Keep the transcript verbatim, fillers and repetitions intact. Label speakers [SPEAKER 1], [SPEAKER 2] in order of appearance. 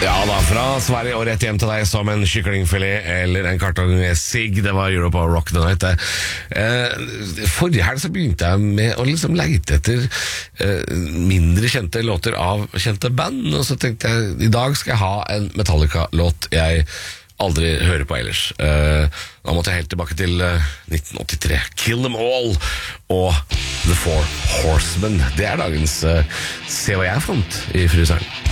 [SPEAKER 1] Ja da, fra Sverige og rett hjem til deg som en kyklingfilet eller en kartong sigg. Det var Europa Rock the Night. Eh, forrige helg så begynte jeg med å liksom leite etter eh, mindre kjente låter av kjente band, og så tenkte jeg, i dag skal jeg ha en Metallica-låt jeg aldri hører på ellers. Eh, da måtte jeg helt tilbake til eh, nitten åttitre. Kill Them All og The Four Horsemen. Det er dagens eh, Se hva jeg fant i Fryseren.